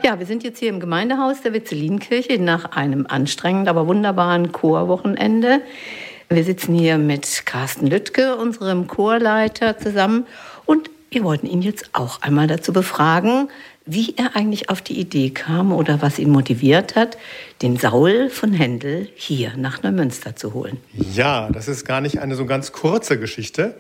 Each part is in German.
Ja, wir sind jetzt hier im Gemeindehaus der Vitzelinkirche nach einem anstrengenden, aber wunderbaren Chorwochenende. Wir sitzen hier mit Carsten Lüttke, unserem Chorleiter, zusammen. Und wir wollten ihn jetzt auch einmal dazu befragen, wie er eigentlich auf die Idee kam oder was ihn motiviert hat, den Saul von Händel hier nach Neumünster zu holen. Ja, das ist gar nicht eine so ganz kurze Geschichte.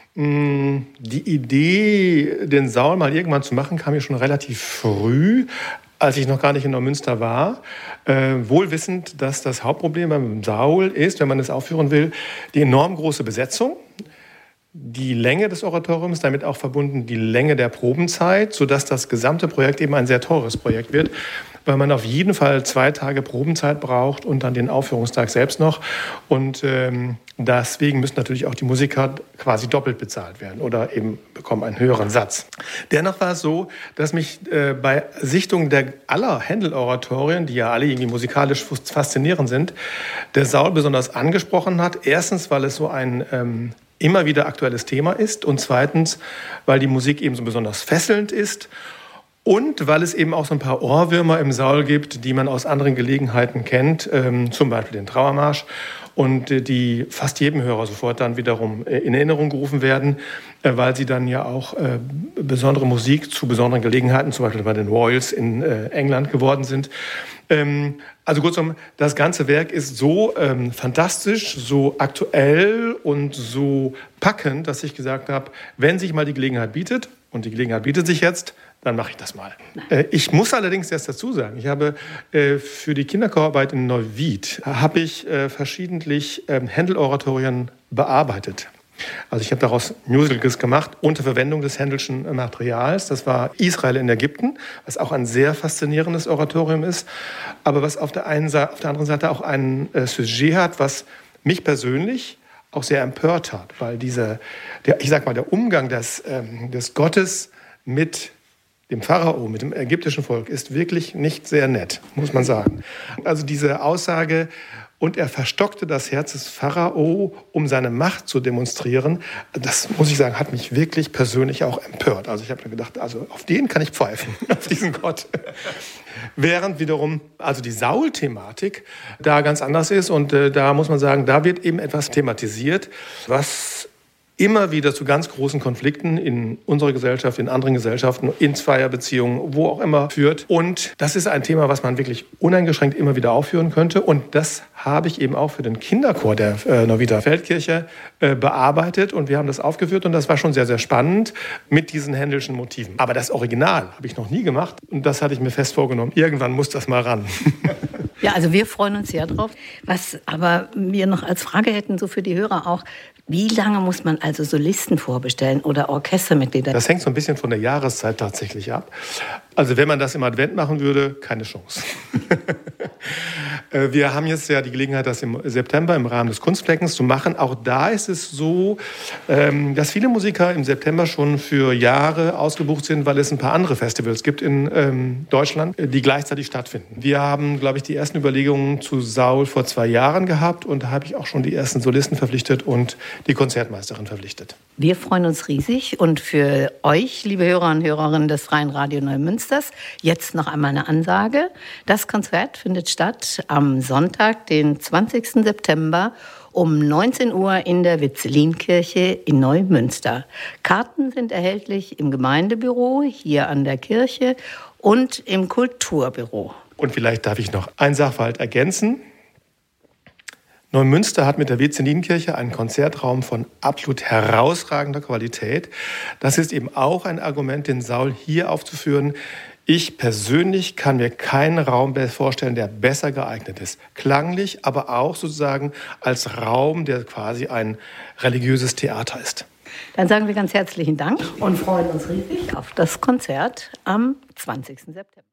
Die Idee, den Saul mal irgendwann zu machen, kam mir schon relativ früh, als ich noch gar nicht in Neumünster war. Wohl wissend, dass das Hauptproblem beim Saul ist, wenn man es aufführen will, die enorm große Besetzung. Die Länge des Oratoriums, damit auch verbunden die Länge der Probenzeit, sodass das gesamte Projekt eben ein sehr teures Projekt wird, weil man auf jeden Fall 2 Tage Probenzeit braucht und dann den Aufführungstag selbst noch. Und deswegen müssen natürlich auch die Musiker quasi doppelt bezahlt werden oder eben bekommen einen höheren Satz. Dennoch war es so, dass mich bei Sichtung aller Händel-Oratorien, die ja alle irgendwie musikalisch faszinierend sind, der Saul besonders angesprochen hat. Erstens, weil es so ein immer wieder aktuelles Thema ist und zweitens, weil die Musik eben so besonders fesselnd ist und weil es eben auch so ein paar Ohrwürmer im Saul gibt, die man aus anderen Gelegenheiten kennt, zum Beispiel den Trauermarsch und die fast jedem Hörer sofort dann wiederum in Erinnerung gerufen werden, weil sie dann ja auch besondere Musik zu besonderen Gelegenheiten, zum Beispiel bei den Royals in England geworden sind. Also kurzum, das ganze Werk ist so fantastisch, so aktuell und so packend, dass ich gesagt habe, wenn sich mal die Gelegenheit bietet, und die Gelegenheit bietet sich jetzt, dann mache ich das mal. Ich muss allerdings erst dazu sagen, ich habe für die Kinderchorarbeit in Neuwied verschiedentlich Händel-Oratorien bearbeitet. Also ich habe daraus Musicals gemacht unter Verwendung des Händelschen Materials. Das war Israel in Ägypten, was auch ein sehr faszinierendes Oratorium ist, aber was auf der anderen Seite auch ein Sujet hat, was mich persönlich auch sehr empört hat, weil der Umgang des Gottes mit dem Pharao, mit dem ägyptischen Volk, ist wirklich nicht sehr nett, muss man sagen. Also diese Aussage, und er verstockte das Herz des Pharao, um seine Macht zu demonstrieren, das, muss ich sagen, hat mich wirklich persönlich auch empört. Also ich habe mir gedacht, also auf den kann ich pfeifen, auf diesen Gott. Während wiederum also die Saul-Thematik da ganz anders ist und da muss man sagen, da wird eben etwas thematisiert, was immer wieder zu ganz großen Konflikten in unserer Gesellschaft, in anderen Gesellschaften, in Zweierbeziehungen, wo auch immer führt. Und das ist ein Thema, was man wirklich uneingeschränkt immer wieder aufführen könnte. Und das habe ich eben auch für den Kinderchor der Neuwieder Feldkirche bearbeitet. Und wir haben das aufgeführt und das war schon sehr, sehr spannend mit diesen händelschen Motiven. Aber das Original habe ich noch nie gemacht und das hatte ich mir fest vorgenommen. Irgendwann muss das mal ran. Ja, also wir freuen uns sehr drauf. Was aber wir noch als Frage hätten, so für die Hörer auch, wie lange muss man also Solisten vorbestellen oder Orchestermitglieder? Das hängt so ein bisschen von der Jahreszeit tatsächlich ab. Also wenn man das im Advent machen würde, keine Chance. Wir haben jetzt ja die Gelegenheit, das im September im Rahmen des Kunstfleckens zu machen. Auch da ist es so, dass viele Musiker im September schon für Jahre ausgebucht sind, weil es ein paar andere Festivals gibt in Deutschland, die gleichzeitig stattfinden. Wir haben, glaube ich, die ersten Überlegungen zu Saul vor 2 Jahren gehabt und da habe ich auch schon die ersten Solisten verpflichtet und die Konzertmeisterin verpflichtet. Wir freuen uns riesig und für euch, liebe Hörer und Hörerinnen des Freien Radio Neumünsters, jetzt noch einmal eine Ansage. Das Konzert findet statt am Sonntag, den 20. September um 19 Uhr in der Vitzelinkirche in Neumünster. Karten sind erhältlich im Gemeindebüro hier an der Kirche und im Kulturbüro. Und vielleicht darf ich noch einen Sachverhalt ergänzen. Neumünster hat mit der Vitzelinkirche einen Konzertraum von absolut herausragender Qualität. Das ist eben auch ein Argument, den Saul hier aufzuführen. Ich persönlich kann mir keinen Raum vorstellen, der besser geeignet ist. Klanglich, aber auch sozusagen als Raum, der quasi ein religiöses Theater ist. Dann sagen wir ganz herzlichen Dank und freuen uns riesig auf das Konzert am 20. September.